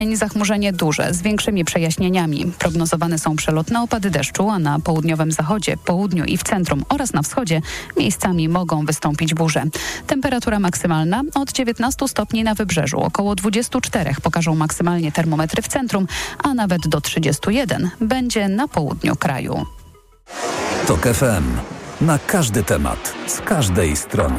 Zachmurzenie duże, z większymi przejaśnieniami. Prognozowane są przelotne opady deszczu, a na południowym zachodzie, południu i w centrum oraz na wschodzie miejscami mogą wystąpić burze. Temperatura maksymalna od 19 stopni na wybrzeżu, około 24 pokażą maksymalnie termometry w centrum, a nawet do 31 będzie na południu kraju. TOK FM. Na każdy temat, z każdej strony.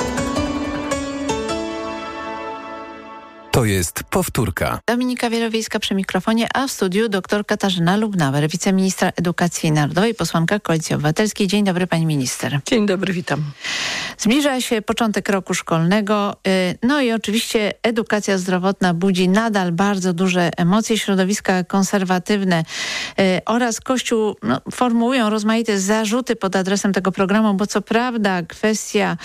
To jest powtórka. Dominika Wielowiejska przy mikrofonie, a w studiu dr Katarzyna Lubnauer, wiceministra edukacji narodowej, posłanka Koalicji Obywatelskiej. Dzień dobry, pani minister. Dzień dobry, witam. Zbliża się początek roku szkolnego, no i oczywiście edukacja zdrowotna budzi nadal bardzo duże emocje. Środowiska konserwatywne oraz Kościół formułują rozmaite zarzuty pod adresem tego programu, bo co prawda kwestia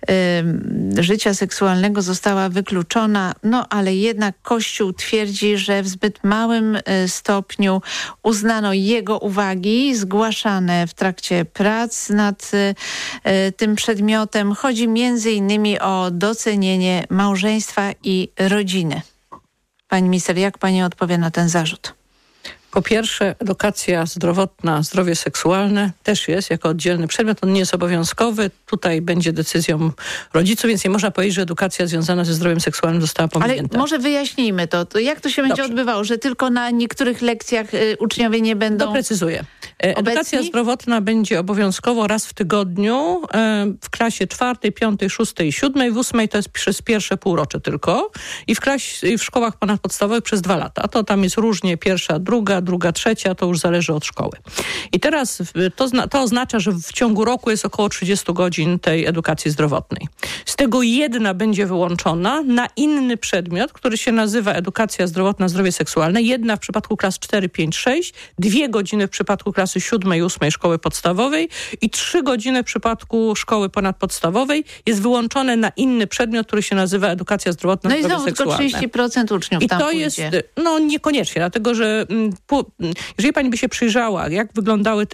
życia seksualnego została wykluczona, ale jednak Kościół twierdzi, że w zbyt małym stopniu uznano jego uwagi zgłaszane w trakcie prac nad tym przedmiotem. Chodzi między innymi o docenienie małżeństwa i rodziny. Pani minister, jak pani odpowie na ten zarzut? Po pierwsze, edukacja zdrowotna, zdrowie seksualne też jest jako oddzielny przedmiot. On nie jest obowiązkowy. Tutaj będzie decyzją rodziców, więc nie można powiedzieć, że edukacja związana ze zdrowiem seksualnym została pominięta. Ale może wyjaśnijmy to. Jak to się będzie odbywało? Że tylko na niektórych lekcjach uczniowie nie będą Doprecyzuję. Edukacja zdrowotna będzie obowiązkowo raz w tygodniu w klasie 4, 5, 6 i 7. W 8 to jest przez pierwsze półrocze tylko. I w szkołach ponadpodstawowych przez 2 lata. A to tam jest różnie, pierwsza, druga, trzecia, to już zależy od szkoły. I teraz to oznacza, że w ciągu roku jest około 30 godzin tej edukacji zdrowotnej. Z tego 1 będzie wyłączona na inny przedmiot, który się nazywa edukacja zdrowotna, zdrowie seksualne. 1 w przypadku klas 4, 5, 6, 2 godziny w przypadku klasy 7 i 8 szkoły podstawowej i 3 godziny w przypadku szkoły ponadpodstawowej jest wyłączone na inny przedmiot, który się nazywa edukacja zdrowotna, zdrowie seksualne. No i znowu tylko 30% uczniów I tam to pójdzie. jest, niekoniecznie, dlatego że jeżeli pani by się przyjrzała, jak wyglądały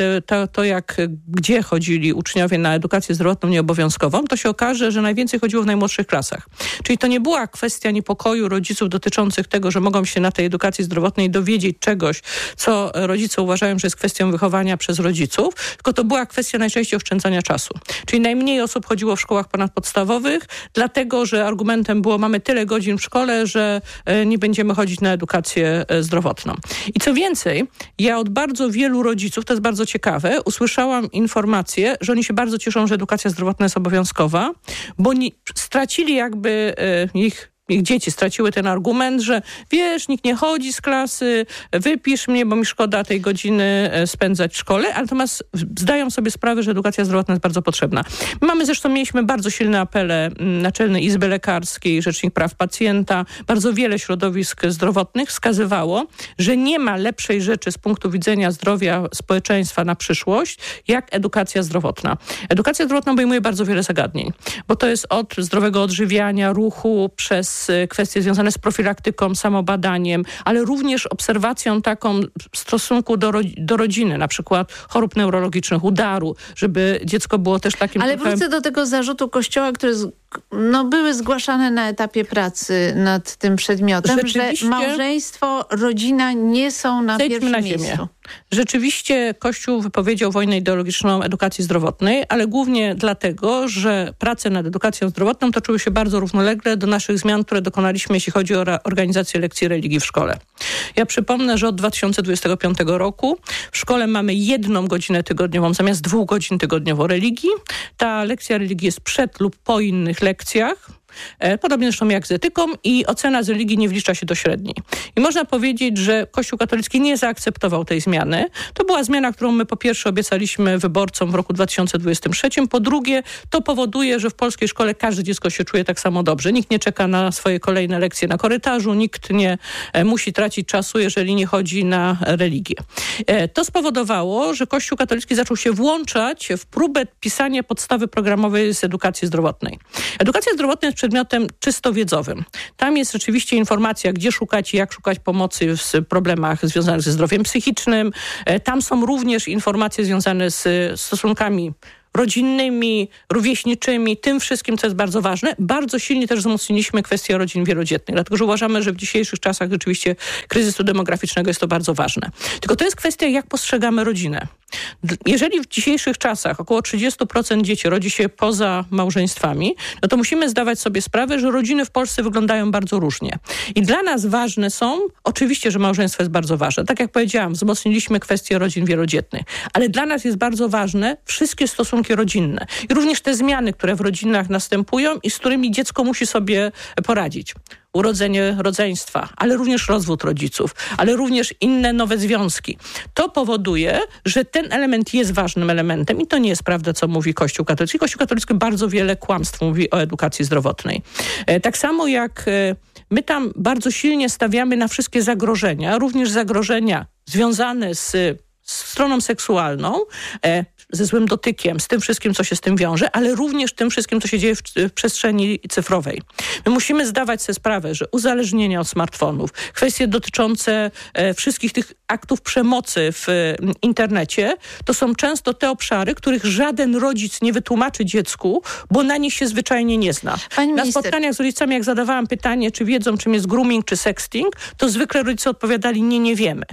gdzie chodzili uczniowie na edukację zdrowotną nieobowiązkową, to się okaże, że najwięcej chodziło w najmłodszych klasach. Czyli to nie była kwestia niepokoju rodziców dotyczących tego, że mogą się na tej edukacji zdrowotnej dowiedzieć czegoś, co rodzice uważają, że jest kwestią wychowania przez rodziców, tylko to była kwestia najczęściej oszczędzania czasu. Czyli najmniej osób chodziło w szkołach ponadpodstawowych, dlatego, że argumentem było, mamy tyle godzin w szkole, że nie będziemy chodzić na edukację zdrowotną. I co więcej, ja od bardzo wielu rodziców, to jest bardzo ciekawe, usłyszałam informację, że oni się bardzo cieszą, że edukacja zdrowotna jest obowiązkowa, bo stracili ich dzieci straciły ten argument, że wiesz, nikt nie chodzi z klasy, wypisz mnie, bo mi szkoda tej godziny spędzać w szkole, natomiast zdają sobie sprawę, że edukacja zdrowotna jest bardzo potrzebna. Mieliśmy bardzo silne apele Naczelnej Izby Lekarskiej, Rzecznik Praw Pacjenta, bardzo wiele środowisk zdrowotnych wskazywało, że nie ma lepszej rzeczy z punktu widzenia zdrowia społeczeństwa na przyszłość, jak edukacja zdrowotna. Edukacja zdrowotna obejmuje bardzo wiele zagadnień, bo to jest od zdrowego odżywiania, ruchu, przez kwestie związane z profilaktyką, samobadaniem, ale również obserwacją taką w stosunku do rodziny, na przykład chorób neurologicznych, udaru, żeby dziecko było też takim... Ale wrócę do tego zarzutu Kościoła, które były zgłaszane na etapie pracy nad tym przedmiotem, że małżeństwo, rodzina nie są na pierwszym miejscu. Rzeczywiście Kościół wypowiedział wojnę ideologiczną edukacji zdrowotnej, ale głównie dlatego, że prace nad edukacją zdrowotną toczyły się bardzo równolegle do naszych zmian, które dokonaliśmy, jeśli chodzi o organizację lekcji religii w szkole. Ja przypomnę, że od 2025 roku w szkole mamy 1 godzinę tygodniową zamiast 2 godzin tygodniowo religii. Ta lekcja religii jest przed lub po innych lekcjach. Podobnie zresztą jak z etyką i ocena z religii nie wlicza się do średniej. I można powiedzieć, że Kościół katolicki nie zaakceptował tej zmiany. To była zmiana, którą my po pierwsze obiecaliśmy wyborcom w roku 2023. Po drugie, to powoduje, że w polskiej szkole każde dziecko się czuje tak samo dobrze. Nikt nie czeka na swoje kolejne lekcje na korytarzu, nikt nie musi tracić czasu, jeżeli nie chodzi na religię. To spowodowało, że Kościół katolicki zaczął się włączać w próbę pisania podstawy programowej z edukacji zdrowotnej. Edukacja zdrowotna jest przedmiotem czysto wiedzowym. Tam jest rzeczywiście informacja, gdzie szukać i jak szukać pomocy w problemach związanych ze zdrowiem psychicznym. Tam są również informacje związane z stosunkami rodzinnymi, rówieśniczymi, tym wszystkim, co jest bardzo ważne. Bardzo silnie też wzmocniliśmy kwestię rodzin wielodzietnych, dlatego że uważamy, że w dzisiejszych czasach rzeczywiście kryzysu demograficznego jest to bardzo ważne. Tylko to jest kwestia, jak postrzegamy rodzinę. Jeżeli w dzisiejszych czasach około 30% dzieci rodzi się poza małżeństwami, no to musimy zdawać sobie sprawę, że rodziny w Polsce wyglądają bardzo różnie. I dla nas ważne są, oczywiście, że małżeństwo jest bardzo ważne. Tak jak powiedziałam, wzmocniliśmy kwestię rodzin wielodzietnych. Ale dla nas jest bardzo ważne wszystkie stosunki rodzinne. I również te zmiany, które w rodzinach następują i z którymi dziecko musi sobie poradzić. Urodzenie rodzeństwa, ale również rozwód rodziców, ale również inne nowe związki. To powoduje, że ten element jest ważnym elementem i to nie jest prawda, co mówi Kościół katolicki. Kościół katolicki bardzo wiele kłamstw mówi o edukacji zdrowotnej. Tak samo jak my tam bardzo silnie stawiamy na wszystkie zagrożenia, również zagrożenia związane z stroną seksualną, ze złym dotykiem, z tym wszystkim, co się z tym wiąże, ale również tym wszystkim, co się dzieje w przestrzeni cyfrowej. My musimy zdawać sobie sprawę, że uzależnienia od smartfonów, kwestie dotyczące wszystkich tych aktów przemocy w internecie, to są często te obszary, których żaden rodzic nie wytłumaczy dziecku, bo na nich się zwyczajnie nie zna. Na spotkaniach z rodzicami, jak zadawałam pytanie, czy wiedzą, czym jest grooming, czy sexting, to zwykle rodzice odpowiadali, nie wiemy.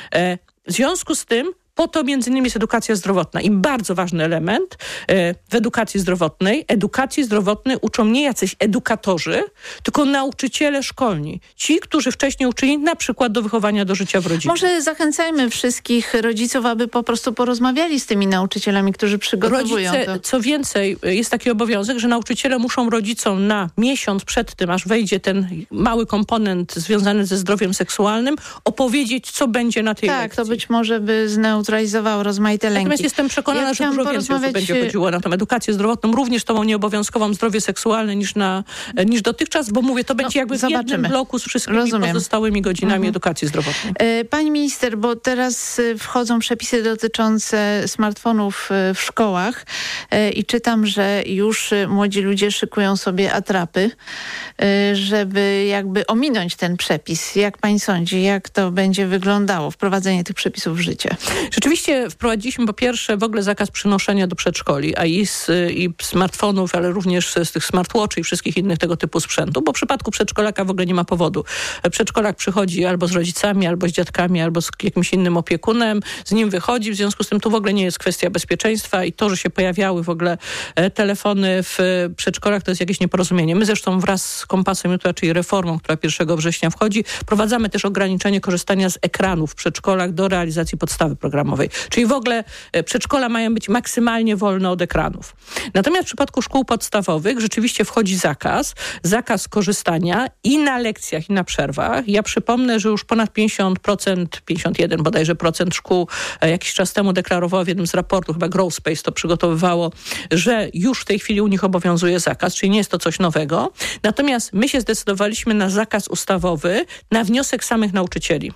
W związku z tym po to między innymi jest edukacja zdrowotna i bardzo ważny element w edukacji zdrowotnej. Edukacji zdrowotnej uczą nie jacyś edukatorzy, tylko nauczyciele szkolni. Ci, którzy wcześniej uczyli na przykład do wychowania do życia w rodzinie. Może zachęcajmy wszystkich rodziców, aby po prostu porozmawiali z tymi nauczycielami, którzy przygotowują to. Co więcej, jest taki obowiązek, że nauczyciele muszą rodzicom na miesiąc przed tym, aż wejdzie ten mały komponent związany ze zdrowiem seksualnym, opowiedzieć, co będzie na tej lekcji. Tak, to być może by zneutralizowało rozmaite lęki. Natomiast jestem przekonana, że dużo więcej osób będzie chodziło na tą edukację zdrowotną, również tą nieobowiązkową zdrowie seksualne niż dotychczas, bo mówię, to będzie jakby w jednym bloku z wszystkimi pozostałymi godzinami edukacji zdrowotnej. Pani minister, bo teraz wchodzą przepisy dotyczące smartfonów w szkołach i czytam, że już młodzi ludzie szykują sobie atrapy, żeby jakby ominąć ten przepis. Jak pani sądzi, jak to będzie wyglądało, wprowadzenie tych przepisów w życie? Rzeczywiście wprowadziliśmy po pierwsze w ogóle zakaz przynoszenia do przedszkoli, a i smartfonów, ale również z tych smartwatchy i wszystkich innych tego typu sprzętu, bo w przypadku przedszkolaka w ogóle nie ma powodu. Przedszkolak przychodzi albo z rodzicami, albo z dziadkami, albo z jakimś innym opiekunem, z nim wychodzi, w związku z tym tu w ogóle nie jest kwestia bezpieczeństwa i to, że się pojawiały w ogóle telefony w przedszkolach, to jest jakieś nieporozumienie. My zresztą wraz z Kompasem Jutra, czyli reformą, która 1 września wchodzi, prowadzamy też ograniczenie korzystania z ekranów w przedszkolach do realizacji podstawy programowej. Czyli w ogóle przedszkola mają być maksymalnie wolne od ekranów. Natomiast w przypadku szkół podstawowych rzeczywiście wchodzi zakaz korzystania i na lekcjach, i na przerwach. Ja przypomnę, że już ponad 50%, 51 bodajże procent szkół jakiś czas temu deklarowało w jednym z raportów, chyba Growth Space to przygotowywało, że już w tej chwili u nich obowiązuje zakaz, czyli nie jest to coś nowego. Natomiast my się zdecydowaliśmy na zakaz ustawowy na wniosek samych nauczycieli.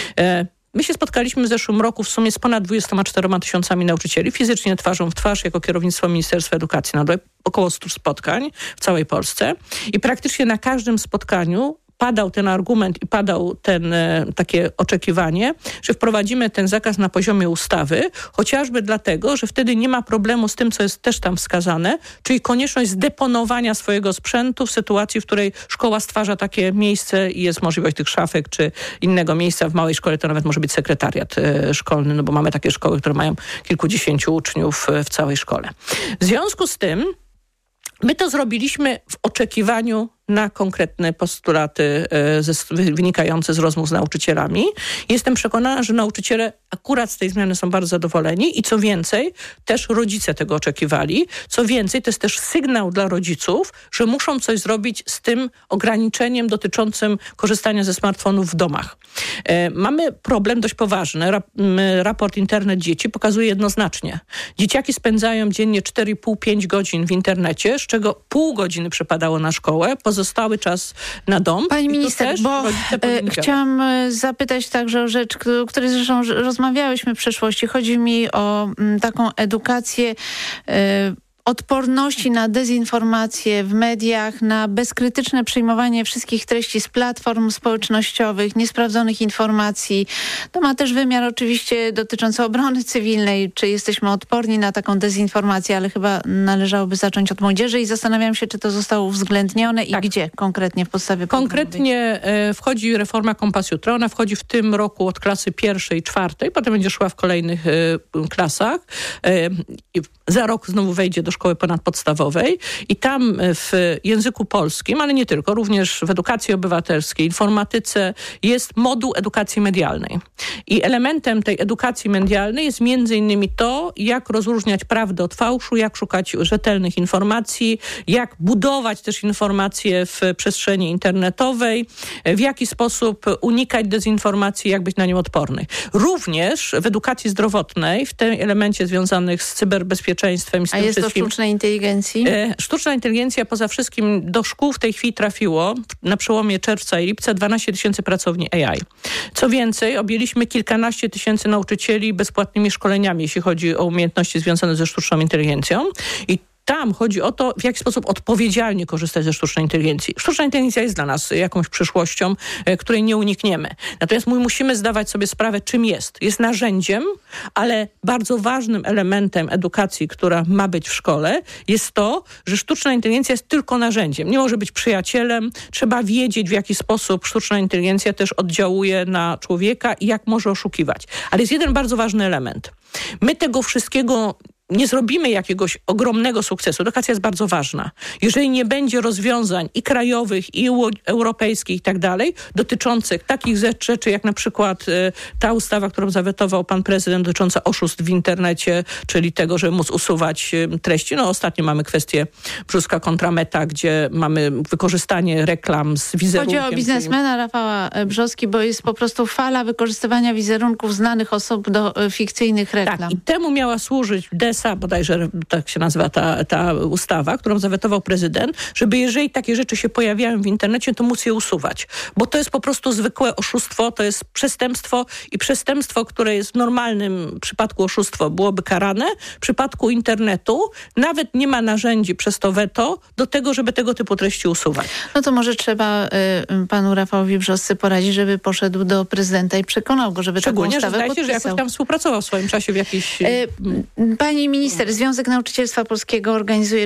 My się spotkaliśmy w zeszłym roku w sumie z ponad 24 tysiącami nauczycieli, fizycznie twarzą w twarz, jako kierownictwo Ministerstwa Edukacji Narodowej, około 100 spotkań w całej Polsce i praktycznie na każdym spotkaniu padał ten argument i padał takie oczekiwanie, że wprowadzimy ten zakaz na poziomie ustawy, chociażby dlatego, że wtedy nie ma problemu z tym, co jest też tam wskazane, czyli konieczność zdeponowania swojego sprzętu w sytuacji, w której szkoła stwarza takie miejsce i jest możliwość tych szafek czy innego miejsca. W małej szkole to nawet może być sekretariat szkolny, no bo mamy takie szkoły, które mają kilkudziesięciu uczniów w całej szkole. W związku z tym my to zrobiliśmy w oczekiwaniu na konkretne postulaty wynikające z rozmów z nauczycielami. Jestem przekonana, że nauczyciele akurat z tej zmiany są bardzo zadowoleni i co więcej, też rodzice tego oczekiwali. Co więcej, to jest też sygnał dla rodziców, że muszą coś zrobić z tym ograniczeniem dotyczącym korzystania ze smartfonów w domach. Mamy problem dość poważny. Raport Internet Dzieci pokazuje jednoznacznie. Dzieciaki spędzają dziennie 4,5-5 godzin w internecie, z czego pół godziny przypadało na szkołę, pozostały czas na dom. Pani minister, bo chciałam zapytać także o rzecz, o której zresztą rozmawiałyśmy w przeszłości. Chodzi mi o taką edukację odporności na dezinformację w mediach, na bezkrytyczne przyjmowanie wszystkich treści z platform społecznościowych, niesprawdzonych informacji. To ma też wymiar oczywiście dotyczący obrony cywilnej, czy jesteśmy odporni na taką dezinformację, ale chyba należałoby zacząć od młodzieży i zastanawiam się, czy to zostało uwzględnione i gdzie konkretnie w podstawie Konkretnie wchodzi reforma Kompas Jutra. Ona wchodzi w tym roku od klasy 1. i 4. Potem będzie szła w kolejnych klasach. Za rok znowu wejdzie do szkoły ponadpodstawowej i tam w języku polskim, ale nie tylko, również w edukacji obywatelskiej, informatyce jest moduł edukacji medialnej. I elementem tej edukacji medialnej jest między innymi to, jak rozróżniać prawdę od fałszu, jak szukać rzetelnych informacji, jak budować też informacje w przestrzeni internetowej, w jaki sposób unikać dezinformacji, jak być na nią odporny. Również w edukacji zdrowotnej, w tym elemencie związanych z cyberbezpieczeństwem i z tym jest wszystkim. To sztucznej inteligencji? Sztuczna inteligencja poza wszystkim do szkół w tej chwili trafiło na przełomie czerwca i lipca 12 000 pracowni AI. Co więcej, objęliśmy kilkanaście tysięcy nauczycieli bezpłatnymi szkoleniami, jeśli chodzi o umiejętności związane ze sztuczną inteligencją. I tam chodzi o to, w jaki sposób odpowiedzialnie korzystać ze sztucznej inteligencji. Sztuczna inteligencja jest dla nas jakąś przyszłością, której nie unikniemy. Natomiast musimy zdawać sobie sprawę, czym jest. Jest narzędziem, ale bardzo ważnym elementem edukacji, która ma być w szkole, jest to, że sztuczna inteligencja jest tylko narzędziem. Nie może być przyjacielem. Trzeba wiedzieć, w jaki sposób sztuczna inteligencja też oddziałuje na człowieka i jak może oszukiwać. Ale jest jeden bardzo ważny element. My tego wszystkiego nie zrobimy jakiegoś ogromnego sukcesu. Edukacja jest bardzo ważna. Jeżeli nie będzie rozwiązań i krajowych, i europejskich i tak dalej, dotyczących takich rzeczy, jak na przykład ta ustawa, którą zawetował pan prezydent, dotycząca oszustw w internecie, czyli tego, żeby móc usuwać treści. No ostatnio mamy kwestię Brzuska kontra Meta, gdzie mamy wykorzystanie reklam z wizerunkiem. Chodzi o biznesmena Rafała Brzoski, bo jest po prostu fala wykorzystywania wizerunków znanych osób do fikcyjnych reklam. Tak, i temu miała służyć bodajże tak się nazywa ta ustawa, którą zawetował prezydent, żeby jeżeli takie rzeczy się pojawiają w internecie, to móc je usuwać. Bo to jest po prostu zwykłe oszustwo, to jest przestępstwo i przestępstwo, które jest w normalnym przypadku oszustwo, byłoby karane. W przypadku internetu nawet nie ma narzędzi przez to weto do tego, żeby tego typu treści usuwać. No to może trzeba panu Rafałowi Brzosce poradzić, żeby poszedł do prezydenta i przekonał go, żeby taką ustawę podpisał. Szczególnie, że jakoś tam współpracował w swoim czasie w jakiś... Pani minister, Związek Nauczycielstwa Polskiego organizuje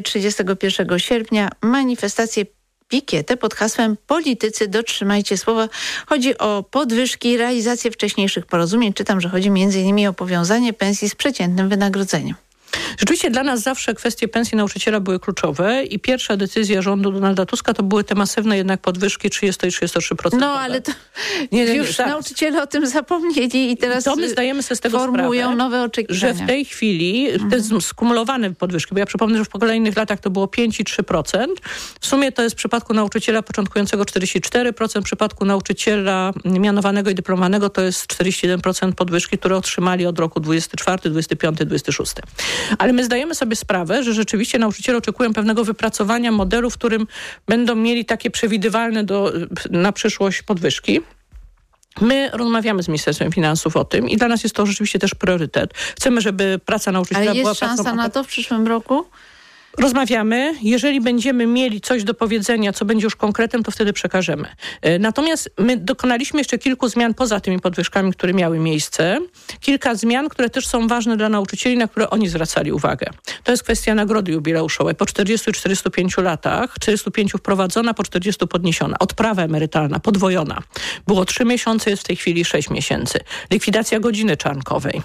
31 sierpnia manifestację pikietę pod hasłem Politycy, dotrzymajcie słowa. Chodzi o podwyżki, realizację wcześniejszych porozumień. Czytam, że chodzi m.in. o powiązanie pensji z przeciętnym wynagrodzeniem. Rzeczywiście dla nas zawsze kwestie pensji nauczyciela były kluczowe i pierwsza decyzja rządu Donalda Tuska to były te masywne jednak podwyżki 30 i 33%. No ale to już nauczyciele o tym zapomnieli i teraz my zdajemy sobie z tego formułują sprawę, nowe oczekiwania. że w tej chwili te skumulowane podwyżki, bo ja przypomnę, że w kolejnych latach to było 5 i 3%. W sumie to jest w przypadku nauczyciela początkującego 44%, w przypadku nauczyciela mianowanego i dyplomowanego to jest 41% podwyżki, które otrzymali od roku 24, 25, 26. Ale my zdajemy sobie sprawę, że rzeczywiście nauczyciele oczekują pewnego wypracowania modelu, w którym będą mieli takie przewidywalne na przyszłość podwyżki. My rozmawiamy z Ministerstwem Finansów o tym i dla nas jest to rzeczywiście też priorytet. Chcemy, żeby praca nauczyciela była... Ale jest szansa na to w przyszłym roku? Rozmawiamy. Jeżeli będziemy mieli coś do powiedzenia, co będzie już konkretem, to wtedy przekażemy. Natomiast my dokonaliśmy jeszcze kilku zmian poza tymi podwyżkami, które miały miejsce. Kilka zmian, które też są ważne dla nauczycieli, na które oni zwracali uwagę. To jest kwestia nagrody jubileuszowej. Po 40 i 45 latach, 45 wprowadzona, po 40 podniesiona. Odprawa emerytalna podwojona. Było 3 miesiące, jest w tej chwili 6 miesięcy. Likwidacja godziny czarnkowej.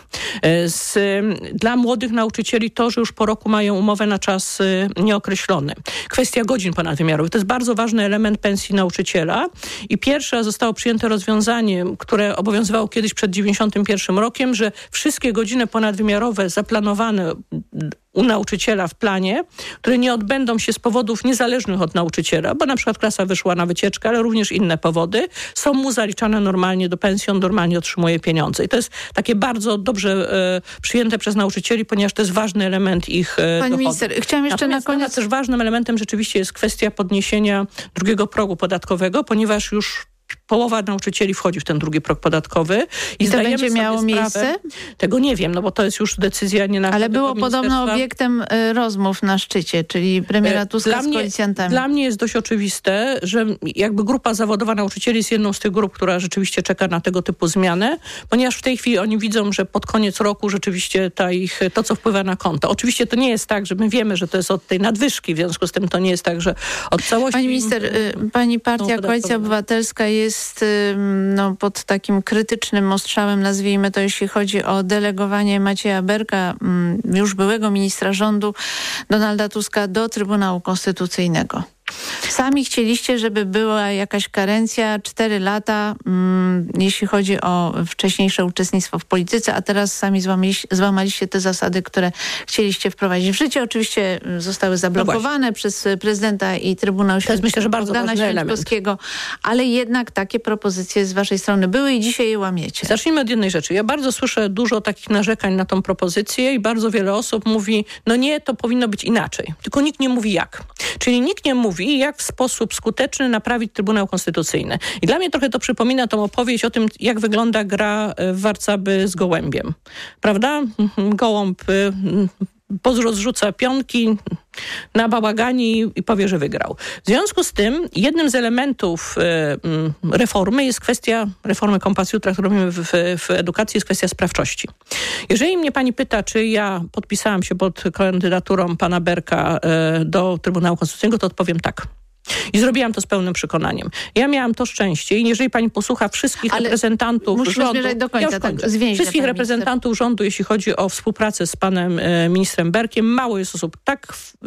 Dla młodych nauczycieli to, że już po roku mają umowę na czas nieokreślony. Kwestia godzin ponadwymiarowych. To jest bardzo ważny element pensji nauczyciela i pierwsze zostało przyjęte rozwiązanie, które obowiązywało kiedyś przed 91 rokiem, że wszystkie godziny ponadwymiarowe zaplanowane u nauczyciela w planie, które nie odbędą się z powodów niezależnych od nauczyciela, bo na przykład klasa wyszła na wycieczkę, ale również inne powody, są mu zaliczane normalnie do pensji, on normalnie otrzymuje pieniądze. I to jest takie bardzo dobrze przyjęte przez nauczycieli, ponieważ to jest ważny element ich dochodu. Minister, chciałam jeszcze na koniec... Też ważnym elementem rzeczywiście jest kwestia podniesienia drugiego progu podatkowego, ponieważ już połowa nauczycieli wchodzi w ten drugi próg podatkowy. I to będzie miało miejsce? Tego nie wiem, no bo to jest już decyzja nie na... Ale było podobno obiektem rozmów na szczycie, czyli premiera Tuska z koalicjantami. Dla mnie jest dość oczywiste, że jakby grupa zawodowa nauczycieli jest jedną z tych grup, która rzeczywiście czeka na tego typu zmianę, ponieważ w tej chwili oni widzą, że pod koniec roku rzeczywiście to, co wpływa na konto. Oczywiście to nie jest tak, że my wiemy, że to jest od tej nadwyżki, w związku z tym to nie jest tak, że od całości... Pani minister, pani partia Koalicja Obywatelska jest pod takim krytycznym ostrzałem, nazwijmy to, jeśli chodzi o delegowanie Macieja Berka, już byłego ministra rządu Donalda Tuska, do Trybunału Konstytucyjnego. Sami chcieliście, żeby była jakaś karencja, 4 lata, jeśli chodzi o wcześniejsze uczestnictwo w polityce, a teraz sami złamaliście te zasady, które chcieliście wprowadzić w życie. Oczywiście zostały zablokowane przez prezydenta i Trybunał Bogdana Święczkowskiego, ale jednak takie propozycje z waszej strony były i dzisiaj je łamiecie. Zacznijmy od jednej rzeczy. Ja bardzo słyszę dużo takich narzekań na tą propozycję i bardzo wiele osób mówi, no nie, to powinno być inaczej. Tylko nikt nie mówi jak. Czyli nikt nie mówi, jak w sposób skuteczny naprawić Trybunał Konstytucyjny. I dla mnie trochę to przypomina tą opowieść o tym, jak wygląda gra w warcaby z gołębiem. Prawda? Gołąb rozrzuca pionki na bałagani i powie, że wygrał. W związku z tym jednym z elementów reformy jest kwestia reformy Kompas Jutra, którą robimy w edukacji, jest kwestia sprawczości. Jeżeli mnie pani pyta, czy ja podpisałam się pod kandydaturą pana Berka do Trybunału Konstytucyjnego, to odpowiem tak. I zrobiłam to z pełnym przekonaniem. Ja miałam to szczęście i jeżeli pani posłucha wszystkich reprezentantów rządu... do końca, wszystkich reprezentantów rządu, jeśli chodzi o współpracę z panem ministrem Berkiem, mało jest osób tak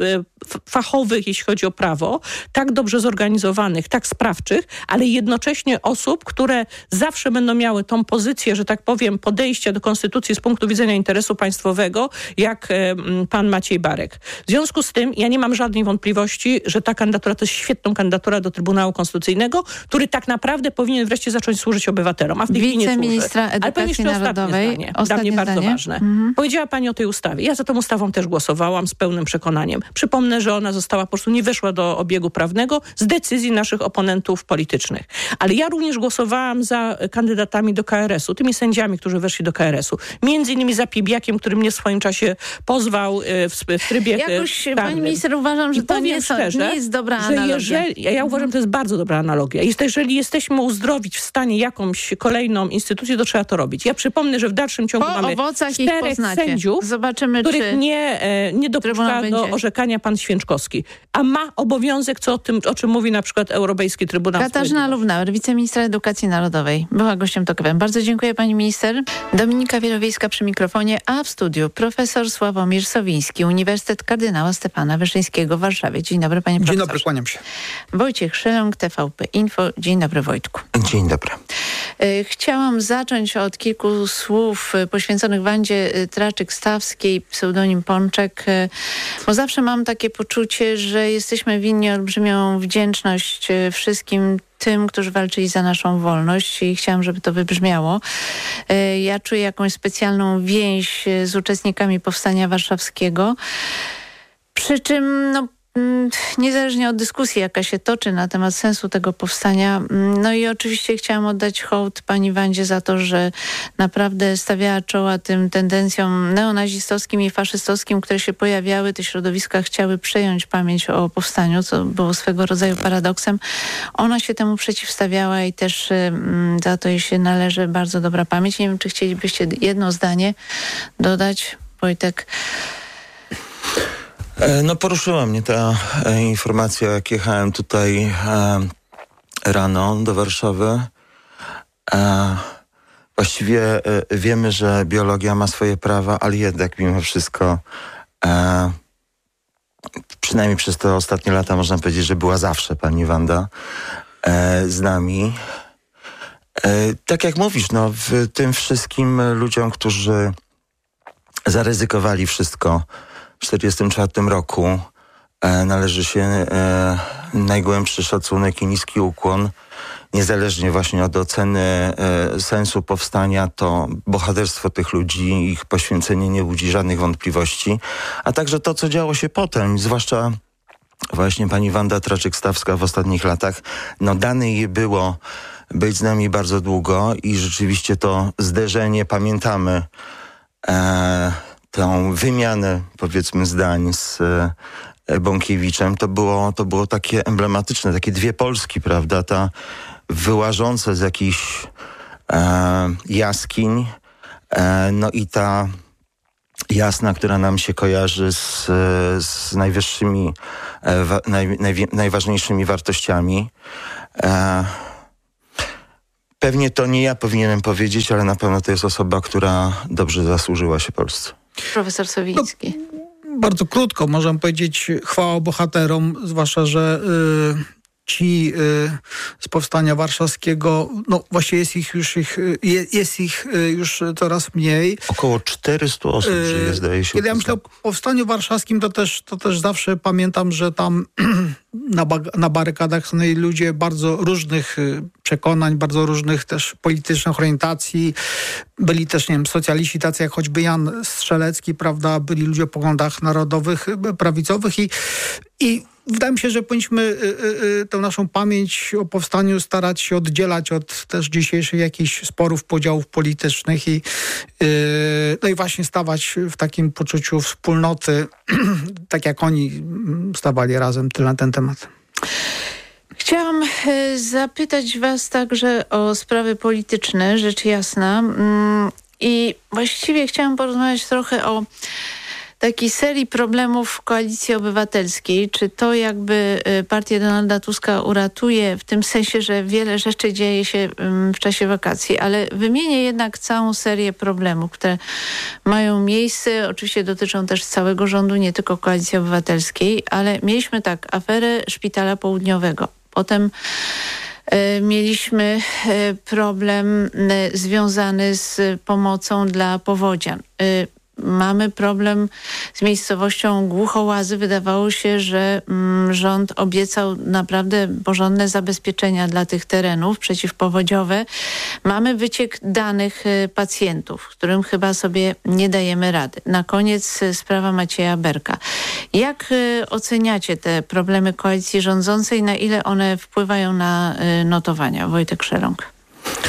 fachowych, jeśli chodzi o prawo, tak dobrze zorganizowanych, tak sprawczych, ale jednocześnie osób, które zawsze będą miały tą pozycję, że tak powiem, podejścia do konstytucji z punktu widzenia interesu państwowego, jak pan Maciej Barek. W związku z tym ja nie mam żadnej wątpliwości, że ta kandydatura to jest świetną kandydaturę do Trybunału Konstytucyjnego, który tak naprawdę powinien wreszcie zacząć służyć obywatelom, a w tej chwili nie służy. Wiceministra Edukacji Narodowej. Dla mnie bardzo ważne. Powiedziała pani o tej ustawie. Ja za tą ustawą też głosowałam z pełnym przekonaniem. Przypomnę, że ona została po prostu nie weszła do obiegu prawnego z decyzji naszych oponentów politycznych. Ale ja również głosowałam za kandydatami do KRS-u, tymi sędziami, którzy weszli do KRS-u. Między innymi za Piebiakiem, który mnie w swoim czasie pozwał w trybie jakoś, pani minister, uważam, że to nie jest dobra analogia. Ja uważam, że to jest bardzo dobra analogia. Jeżeli jesteśmy uzdrowić w stanie jakąś kolejną instytucję, to trzeba to robić. Ja przypomnę, że w dalszym ciągu mamy 4 sędziów, których nie dopuszcza do orzekania pan Święczkowski. A ma obowiązek, o czym mówi na przykład Europejski Trybunał Katarzyna Lubnauer, wiceministra Edukacji Narodowej. Była gościem TOK FM. Bardzo dziękuję pani minister. Dominika Wielowiejska przy mikrofonie, a w studiu profesor Sławomir Sowiński, Uniwersytet Kardynała Stefana Wyszyńskiego w Warszawie. Dzień dobry, panie profesorze. Dzień dobry, kłaniam się. Wojciech Szeląg, TVP Info. Dzień dobry, Wojtku. Dzień dobry. Chciałam zacząć od kilku słów poświęconych Wandzie Traczyk-Stawskiej, pseudonim Pączek, bo zawsze mam takie poczucie, że jesteśmy winni olbrzymią wdzięczność wszystkim tym, którzy walczyli za naszą wolność i chciałam, żeby to wybrzmiało. Ja czuję jakąś specjalną więź z uczestnikami Powstania Warszawskiego, przy czym niezależnie od dyskusji, jaka się toczy na temat sensu tego powstania. No i oczywiście chciałam oddać hołd pani Wandzie za to, że naprawdę stawiała czoła tym tendencjom neonazistowskim i faszystowskim, które się pojawiały. Te środowiska chciały przejąć pamięć o powstaniu, co było swego rodzaju paradoksem. Ona się temu przeciwstawiała i też za to jej się należy bardzo dobra pamięć. Nie wiem, czy chcielibyście jedno zdanie dodać, Wojtek? No poruszyła mnie ta informacja, jak jechałem tutaj rano do Warszawy. Właściwie wiemy, że biologia ma swoje prawa, ale jednak mimo wszystko przynajmniej przez te ostatnie lata można powiedzieć, że była zawsze pani Wanda z nami. Tak jak mówisz, w tym wszystkim ludziom, którzy zaryzykowali wszystko w 1944 roku, należy się najgłębszy szacunek i niski ukłon. Niezależnie właśnie od oceny sensu powstania, to bohaterstwo tych ludzi, ich poświęcenie nie budzi żadnych wątpliwości. A także to, co działo się potem, zwłaszcza właśnie pani Wanda Traczyk-Stawska w ostatnich latach, dane jej było być z nami bardzo długo i rzeczywiście to zderzenie, pamiętamy tą wymianę, powiedzmy, zdań z Bąkiewiczem, to było takie emblematyczne, takie dwie Polski, prawda? Ta wyłażąca z jakichś jaskiń, no i ta Jasna, która nam się kojarzy z najwyższymi, najważniejszymi wartościami. Pewnie to nie ja powinienem powiedzieć, ale na pewno to jest osoba, która dobrze zasłużyła się Polsce. Profesor Sowiński. Bardzo krótko możemy powiedzieć chwała bohaterom, zwłaszcza, że ci z Powstania Warszawskiego, no właściwie jest ich już coraz mniej. Około 400 osób żyje, zdaje się. Kiedy ja myślę o Powstaniu Warszawskim, to też zawsze pamiętam, że tam na barykadach są ludzie bardzo różnych przekonań, bardzo różnych też politycznych orientacji. Byli też, nie wiem, socjaliści tacy jak choćby Jan Strzelecki, prawda? Byli ludzie o poglądach narodowych, prawicowych i wydaje mi się, że powinniśmy tę naszą pamięć o powstaniu starać się oddzielać od też dzisiejszych jakichś sporów, podziałów politycznych no i właśnie stawać w takim poczuciu wspólnoty, tak jak oni stawali razem. Tyle na ten temat. Chciałam zapytać was także o sprawy polityczne, rzecz jasna. I właściwie chciałam porozmawiać trochę o takiej serii problemów Koalicji Obywatelskiej. Czy to jakby partię Donalda Tuska uratuje w tym sensie, że wiele rzeczy dzieje się w czasie wakacji, ale wymienię jednak całą serię problemów, które mają miejsce. Oczywiście dotyczą też całego rządu, nie tylko Koalicji Obywatelskiej, ale mieliśmy tak, aferę Szpitala Południowego. Potem mieliśmy problem związany z pomocą dla powodzian. Mamy problem z miejscowością Głuchołazy. Wydawało się, że rząd obiecał naprawdę porządne zabezpieczenia dla tych terenów przeciwpowodziowe. Mamy wyciek danych pacjentów, którym chyba sobie nie dajemy rady. Na koniec sprawa Macieja Berka. Jak oceniacie te problemy koalicji rządzącej? Na ile one wpływają na notowania? Wojtek Szeląg.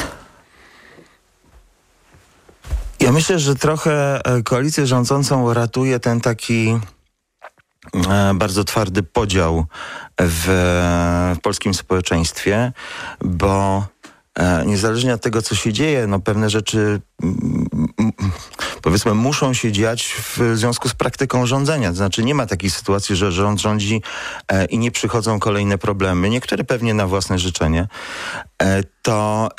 Ja myślę, że trochę koalicję rządzącą ratuje ten taki bardzo twardy podział w polskim społeczeństwie, bo niezależnie od tego, co się dzieje, no pewne rzeczy powiedzmy muszą się dziać w związku z praktyką rządzenia. To znaczy nie ma takiej sytuacji, że rząd rządzi i nie przychodzą kolejne problemy. Niektóre pewnie na własne życzenie. To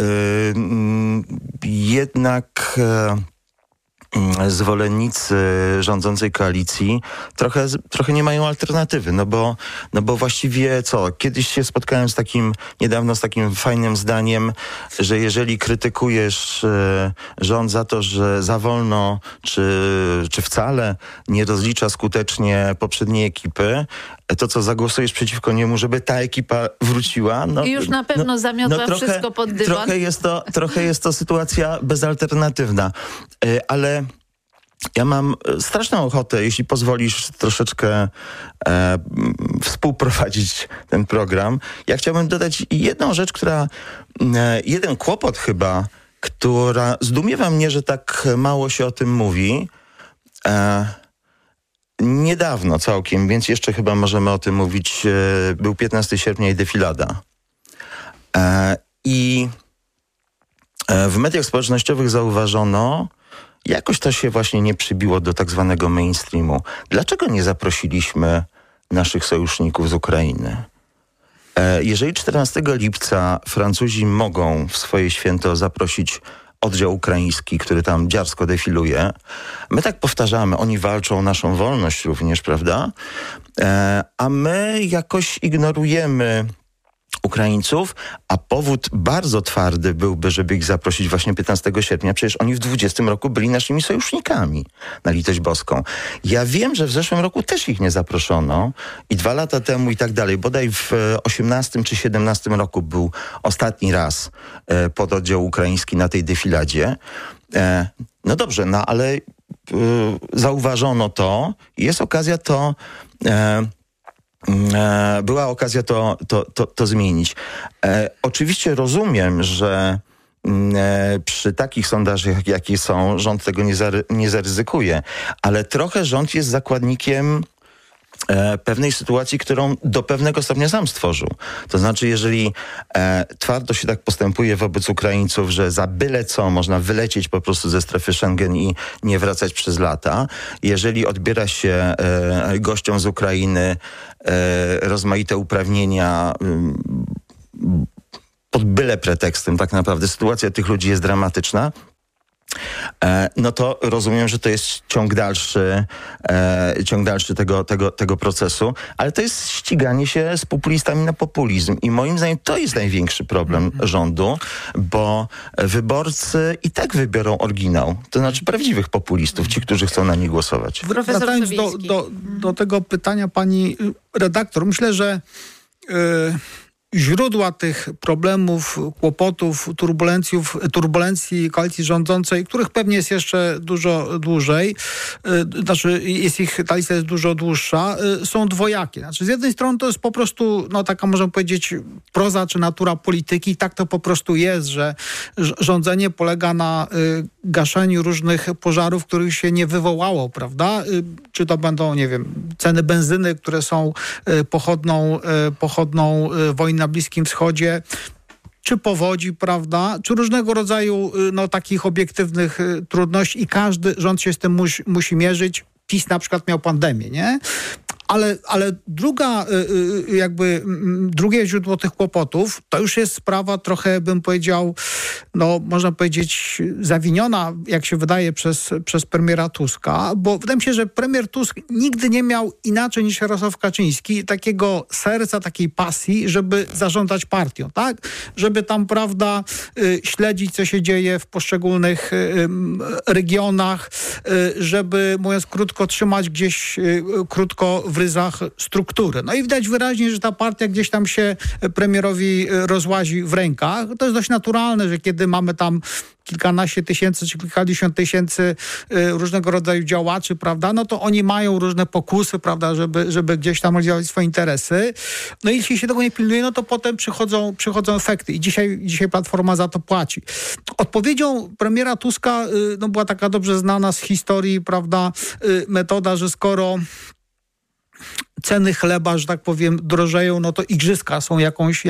jednak zwolennicy rządzącej koalicji trochę nie mają alternatywy, no bo właściwie co? Kiedyś się spotkałem niedawno z takim fajnym zdaniem, że jeżeli krytykujesz rząd za to, że za wolno czy wcale nie rozlicza skutecznie poprzedniej ekipy, to co, zagłosujesz przeciwko niemu, żeby ta ekipa wróciła? No, i już na pewno zamiotła wszystko pod dywan. Trochę jest to sytuacja bezalternatywna. Ale ja mam straszną ochotę, jeśli pozwolisz, troszeczkę współprowadzić ten program. Ja chciałbym dodać jedną rzecz, jeden kłopot chyba, która zdumiewa mnie, że tak mało się o tym mówi. Niedawno całkiem, więc jeszcze chyba możemy o tym mówić. Był 15 sierpnia i defilada. I w mediach społecznościowych zauważono, jakoś to się właśnie nie przybiło do tak zwanego mainstreamu. Dlaczego nie zaprosiliśmy naszych sojuszników z Ukrainy? Jeżeli 14 lipca Francuzi mogą w swoje święto zaprosić oddział ukraiński, który tam dziarsko defiluje, my tak powtarzamy, oni walczą o naszą wolność również, prawda? A my jakoś ignorujemy Ukraińców, a powód bardzo twardy byłby, żeby ich zaprosić właśnie 15 sierpnia. Przecież oni w 20 roku byli naszymi sojusznikami, na litość boską. Ja wiem, że w zeszłym roku też ich nie zaproszono i 2 lata temu i tak dalej. Bodaj w 18 czy 17 roku był ostatni raz pododdział ukraiński na tej defiladzie. No dobrze, no ale zauważono to i jest okazja to była okazja to zmienić. Oczywiście rozumiem, że przy takich sondażach, jakie są, rząd tego nie zaryzykuje, ale trochę rząd jest zakładnikiem pewnej sytuacji, którą do pewnego stopnia sam stworzył. To znaczy, jeżeli twardo się tak postępuje wobec Ukraińców, że za byle co można wylecieć po prostu ze strefy Schengen i nie wracać przez lata, jeżeli odbiera się gościom z Ukrainy rozmaite uprawnienia pod byle pretekstem, tak naprawdę sytuacja tych ludzi jest dramatyczna, no to rozumiem, że to jest ciąg dalszy tego procesu, ale to jest ściganie się z populistami na populizm i moim zdaniem to jest największy problem rządu, bo wyborcy i tak wybiorą oryginał, to znaczy prawdziwych populistów, ci, którzy chcą na nich głosować. Wracając do tego pytania pani redaktor, myślę, że źródła tych problemów, kłopotów, turbulencji koalicji rządzącej, których pewnie jest jeszcze dużo dłużej, ta lista jest dużo dłuższa, są dwojakie. Znaczy, z jednej strony to jest po prostu, taka można powiedzieć, proza czy natura polityki. Tak to po prostu jest, że rządzenie polega na gaszeniu różnych pożarów, których się nie wywołało, prawda? Czy to będą, nie wiem, ceny benzyny, które są pochodną wojny na Bliskim Wschodzie, czy powodzi, prawda, czy różnego rodzaju takich obiektywnych trudności i każdy rząd się z tym musi mierzyć. PiS na przykład miał pandemię, nie? Ale drugie źródło tych kłopotów to już jest sprawa trochę, bym powiedział, można powiedzieć, zawiniona, jak się wydaje, przez premiera Tuska, bo wydaje mi się, że premier Tusk nigdy nie miał inaczej niż Jarosław Kaczyński takiego serca, takiej pasji, żeby zarządzać partią, tak? Żeby tam, prawda, śledzić, co się dzieje w poszczególnych regionach, żeby, mówiąc krótko, trzymać gdzieś krótko w ryzach struktury. No i widać wyraźnie, że ta partia gdzieś tam się premierowi rozłazi w rękach. To jest dość naturalne, że kiedy mamy tam kilkanaście tysięcy czy kilkadziesiąt tysięcy różnego rodzaju działaczy, prawda, no to oni mają różne pokusy, prawda, żeby gdzieś tam realizować swoje interesy. No i jeśli się tego nie pilnuje, no to potem przychodzą efekty i dzisiaj Platforma za to płaci. Odpowiedzią premiera Tuska była taka dobrze znana z historii, prawda, metoda, że skoro ceny chleba, że tak powiem, drożeją, no to igrzyska są